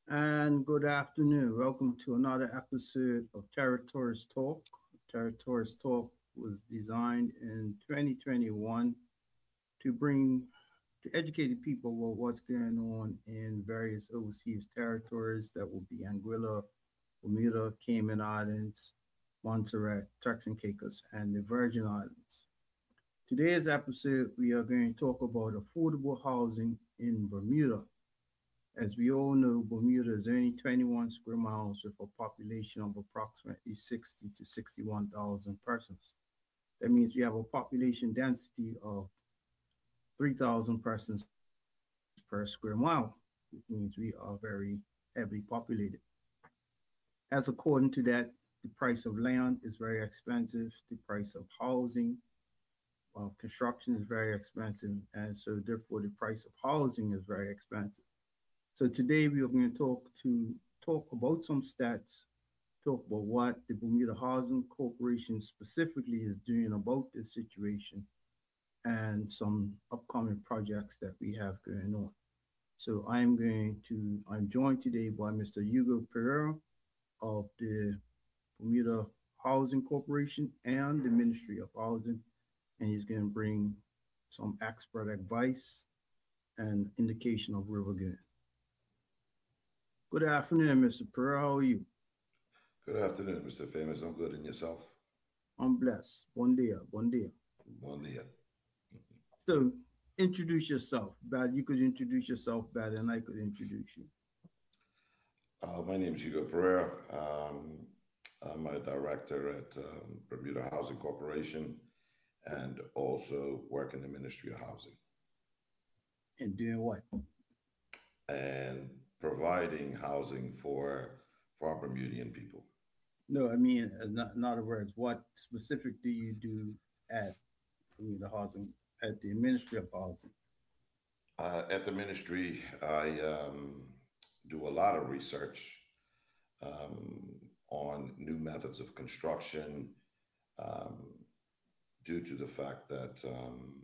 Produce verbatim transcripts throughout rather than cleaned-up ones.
And good afternoon. Welcome to another episode of Territories Talk. Territories Talk was designed in twenty twenty-one to bring to educate the people about what's going on in various overseas territories that will be Anguilla, Bermuda, Cayman Islands, Montserrat, Turks and Caicos, and the Virgin Islands. Today's episode, we are going to talk about affordable housing in Bermuda. As we all know, Bermuda is only twenty-one square miles with a population of approximately sixty to sixty-one thousand persons. That means we have a population density of three thousand persons per square mile, which means we are very heavily populated. As according to that, the price of land is very expensive, the price of housing, uh, construction is very expensive, and so therefore the price of housing is very expensive. So today we are going to talk to talk about some stats, talk about what the Bermuda Housing Corporation specifically is doing about this situation, and some upcoming projects that we have going on. So I'm going to I'm joined today by Mister Hugo Pereira of the Bermuda Housing Corporation and the Ministry of Housing, and he's going to bring some expert advice and indication of where we're going. Good afternoon, Mister Pereira. How are you? Good afternoon, mister Famous. I'm good. And yourself? I'm blessed. Bon dia, bon dia. Bon dia. So, introduce yourself. Bad, you could introduce yourself better than I could introduce you. Uh, my name is Hugo Pereira. Um, I'm a director at um, Bermuda Housing Corporation and also work in the Ministry of Housing And doing what? and providing housing for, for our Bermudian people. No, I mean, uh, not, in other words, what specific do you do at the housing, at the Ministry of Housing? Uh, at the ministry, I um, do a lot of research um, on new methods of construction, um, due to the fact that um,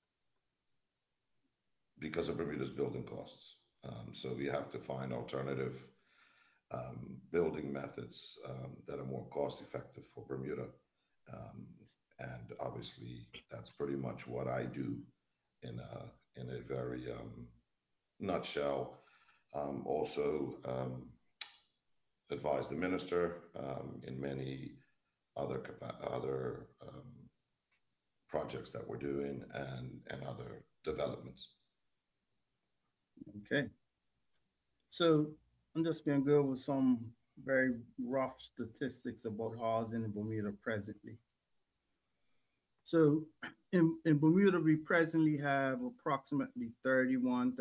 because of Bermuda's building costs. Um, so we have to find alternative um, building methods um, that are more cost effective for Bermuda. Um, and obviously, that's pretty much what I do in a, in a very um, nutshell. Um, also, um, advise the minister um, in many other capa- other um, projects that we're doing and, and other developments. Okay. So, I'm just going to go over some very rough statistics about housing in Bermuda presently. So, in, in Bermuda, we presently have approximately thirty-one